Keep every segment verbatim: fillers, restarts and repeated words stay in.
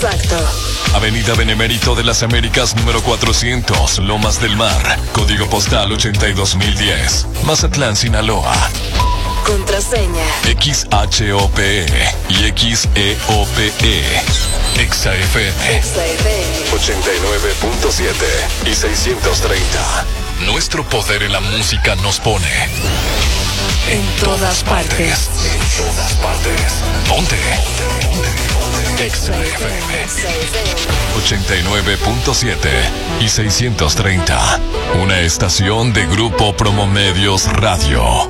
Exacto. Avenida Benemérito de las Américas número cuatrocientos, Lomas del Mar. Código postal ochenta y dos mil diez. Mazatlán, Sinaloa. Contraseña X H O P E y X E O P E. Exa F M Exa F M ochenta y nueve punto siete y seiscientos treinta. Nuestro poder en la música nos pone en, en todas partes. partes. En todas partes. Ponte. Exa F M ochenta y nueve punto siete y seiscientos treinta. Una estación de Grupo Promomedios Radio.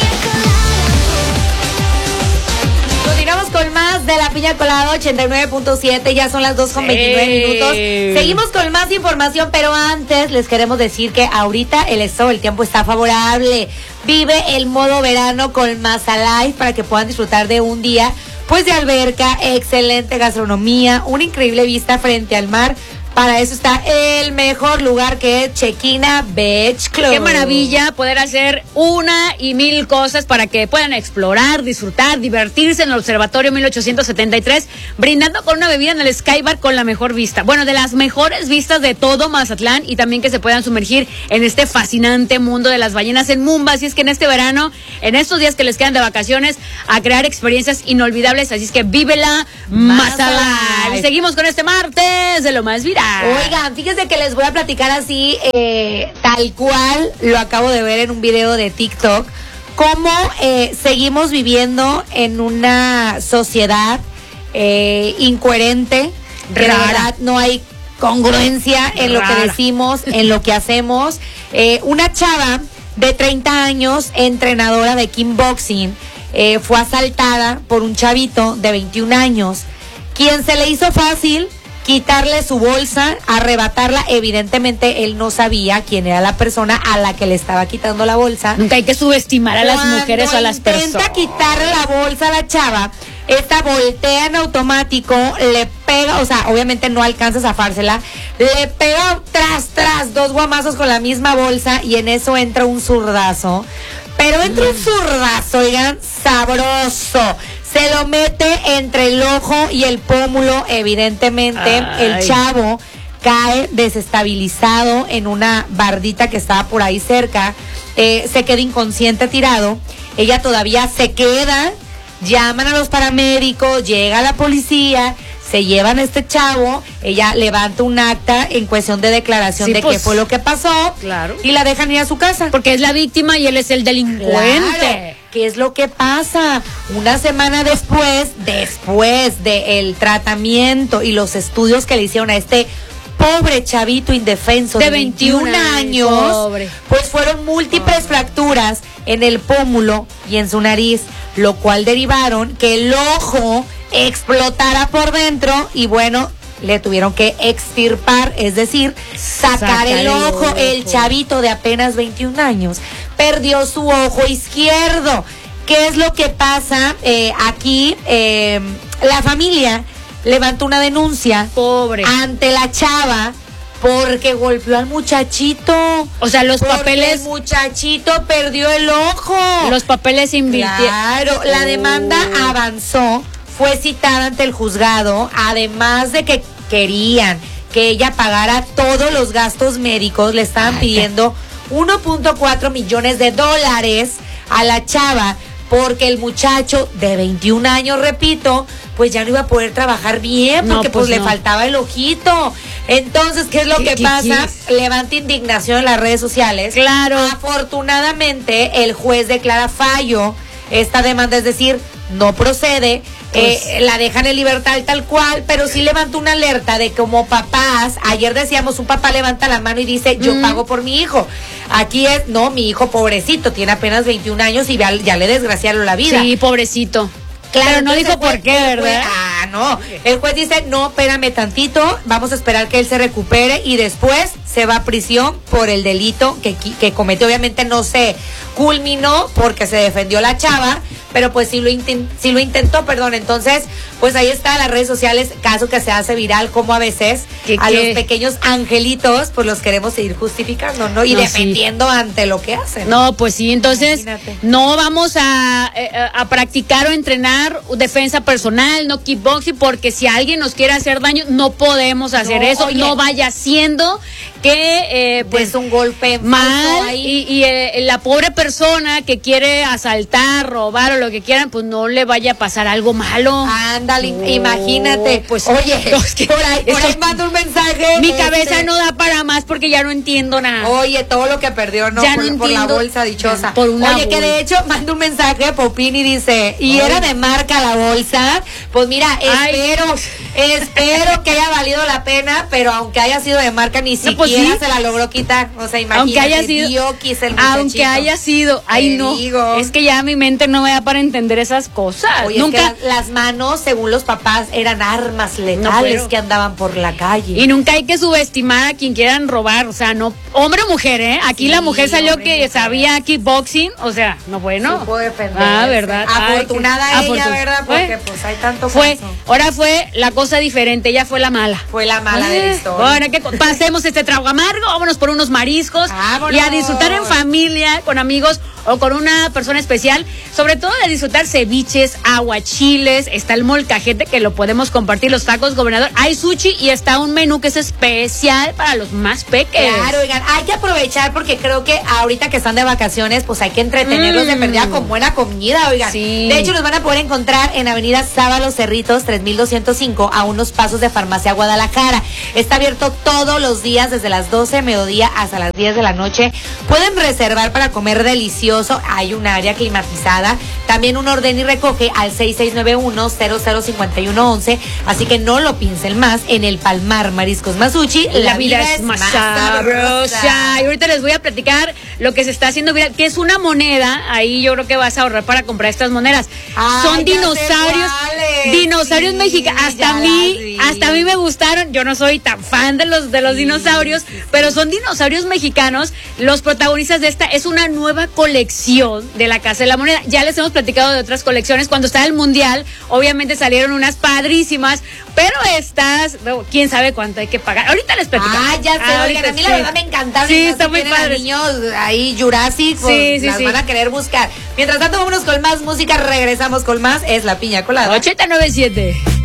Continuamos con más de La Piña Colada ochenta y nueve punto siete, ya son las dos con veintinueve minutos. Seguimos con más información, pero antes les queremos decir que ahorita el estado del tiempo está favorable. Vive el modo verano con Mazalife para que puedan disfrutar de un día pues de alberca, excelente gastronomía, una increíble vista frente al mar. Para eso está el mejor lugar, que es Chequina Beach Club. Qué maravilla poder hacer una y mil cosas para que puedan explorar, disfrutar, divertirse en el Observatorio mil ochocientos setenta y tres, brindando con una bebida en el Skybar con la mejor vista. Bueno, de las mejores vistas de todo Mazatlán, y también que se puedan sumergir en este fascinante mundo de las ballenas en Mumba. Así es que en este verano, en estos días que les quedan de vacaciones, a crear experiencias inolvidables. Así es que vívela Mazalife. Seguimos con este martes de lo más viral. Oigan, fíjense que les voy a platicar así, eh, tal cual lo acabo de ver en un video de TikTok, cómo eh, seguimos viviendo en una sociedad eh, incoherente, que de verdad no hay congruencia en Rara. Lo que decimos, en lo que hacemos. Eh, una chava de treinta años, entrenadora de kickboxing, eh, fue asaltada por un chavito de veintiún años, quien se le hizo fácil quitarle su bolsa, arrebatarla. Evidentemente él no sabía quién era la persona a la que le estaba quitando la bolsa. Nunca hay que subestimar a las Cuando mujeres o a las personas. Intenta quitarle la bolsa a la chava, esta voltea en automático, le pega, o sea, obviamente no alcanza a zafársela, le pega tras, tras, dos guamazos con la misma bolsa, y en eso entra un zurdazo. Pero entra un zurdazo, oigan, sabroso. Se lo mete entre el ojo y el pómulo. Evidentemente, Ay. el chavo cae desestabilizado en una bardita que estaba por ahí cerca. Eh, se queda inconsciente, tirado. Ella todavía se queda. Llaman a los paramédicos, llega la policía, se llevan a este chavo. Ella levanta un acta en cuestión de declaración sí, de pues, qué fue lo que pasó. Claro. Y la dejan ir a su casa. Porque es la víctima y él es el delincuente. Claro. ¿Qué es lo que pasa? Una semana después, después del tratamiento y los estudios que le hicieron a este pobre chavito indefenso de, de veintiún años, pobre. Pues fueron múltiples pobre. fracturas en el pómulo y en su nariz, lo cual derivaron que el ojo explotara por dentro y bueno, le tuvieron que extirpar, es decir, sacar, sacar el, el ojo. ojo. El chavito de apenas veintiún años perdió su ojo izquierdo. ¿Qué es lo que pasa? Eh, aquí eh, la familia levantó una denuncia Pobre. ante la chava porque golpeó al muchachito. O sea, los porque papeles. El muchachito perdió el ojo. Los papeles invirtieron. Claro, la demanda oh. avanzó, fue citada ante el juzgado, además de que querían que ella pagara todos los gastos médicos. Le estaban pidiendo uno punto cuatro millones de dólares a la chava, porque el muchacho de veintiún años, repito, pues ya no iba a poder trabajar bien, porque no, pues, pues no. le faltaba el ojito. Entonces, ¿qué es lo ¿Qué, que qué, pasa? Qué? Levanta indignación en las redes sociales. Claro. Afortunadamente, el juez declara fallo esta demanda, es decir, no procede. Pues, eh, la dejan en libertad tal cual, pero sí levanta una alerta de como papás, ayer decíamos, un papá levanta la mano y dice, yo mm. pago por mi hijo. Aquí es, no, mi hijo pobrecito, tiene apenas veintiún años y ya, ya le desgraciaron la vida. Sí, pobrecito. Claro, pero no dijo por qué, ¿verdad? Juez, ah, no. El juez dice, no, espérame tantito, vamos a esperar que él se recupere y después se va a prisión por el delito que, que cometió. Obviamente no se culminó porque se defendió la chava, pero pues sí lo, intent, sí lo intentó, perdón. Entonces, pues ahí está en las redes sociales, caso que se hace viral, como a veces ¿Qué, a qué? los pequeños angelitos, pues los queremos seguir justificando, ¿no? Y No, defendiendo sí. ante lo que hacen. No, pues sí, entonces Imagínate. no vamos a, a, a practicar o entrenar defensa personal, no kickboxing, porque si alguien nos quiere hacer daño, no podemos hacer No, eso. oye. No vaya siendo que, eh, pues, Es un golpe mal ahí. y, y eh, la pobre persona que quiere asaltar, robar o lo que quieran, pues no le vaya a pasar algo malo. Ándale, No, imagínate. pues, Oye, no, es que por ahí, por eso- ahí manda un mensaje. Mi este, cabeza no da para más porque ya no entiendo nada. Oye, todo lo que perdió, ¿no? Ya por, no por la entiendo. bolsa dichosa. Por una Oye, que de bolsa. hecho manda un mensaje Popín y dice, y Ay. era de marca la bolsa. Pues mira, Ay. espero, espero que haya valido la pena, pero aunque haya sido de marca, ni No, pues siquiera sí. se la logró quitar. O sea, imagínate, Aunque haya sido, Dioquis, el muchachito. aunque haya sido, ay Te no, digo. es que ya mi mente no me da para entender esas cosas. Oye, Nunca, es que la- las manos, según los papás, eran armas letales No, pero- que andaban por la calle. y nunca hay que subestimar a quien quieran robar, o sea, no, hombre o mujer, ¿eh? Aquí Sí, la mujer salió hombre y que mujer. sabía kickboxing, o sea, no bueno. Supo defenderse. Ah, verdad. Ay, Afortunada qué- ella, afortun- ¿verdad? Fue- Porque pues hay tanto Fue, caso. ahora fue la cosa diferente, ella fue la mala. Fue la mala de la Eh, historia. Bueno, que pasemos este trago amargo, vámonos por unos mariscos Vámonos. y a disfrutar en familia, con amigos o con una persona especial, sobre todo de disfrutar ceviches, aguachiles, está el molcajete que lo podemos compartir, los tacos gobernador, hay sushi y está un menú que es especial para los más pequeños. Claro, oigan, hay que aprovechar porque creo que ahorita que están de vacaciones, pues hay que entretenerlos de Mm. perdida con buena comida, oigan. Sí. De hecho, los van a poder encontrar en Avenida Sábalo Cerritos, tres mil doscientos cinco, a unos pasos de Farmacia Guadalajara. Está abierto todos los días desde las doce de mediodía hasta las diez de la noche. Pueden reservar para comer delicioso. Hay un área climatizada. También un orden y recoge al seis seis nueve uno, cero cero cinco uno once. Así que no lo piensen más. En el Palmar Mariscos Masuchi, La, vida, es más sabrosa. Y ahorita les voy a platicar lo que se está haciendo viral, que es una moneda. Ahí yo creo que vas a ahorrar para comprar estas monedas. Ay, Son ya sé dinosaurios, cuáles. dinosaurios Sí, mexicanos. ya Hasta a las mí, vi. hasta a mí me gustaron. Yo no soy tan fan de los de los Sí, dinosaurios, sí, sí. pero son dinosaurios mexicanos. Los protagonistas de esta es una nueva colección de la Casa de la Moneda. Ya les hemos platicado de otras colecciones. Cuando estaba el Mundial, obviamente salieron unas padrísimas, pero estas, no, quién sabe cuánto hay que pagar. Ahorita les platico. Ah, ya sé, oigan, Ahorita a mí la sí. verdad me encantaron. Sí, y más está si muy tienen a padre. niños ahí Jurassic, pues, Sí, sí, las sí. van a querer buscar. Mientras tanto, vámonos con más música, regresamos con más, es La Piña Colada. ochenta noventa y siete.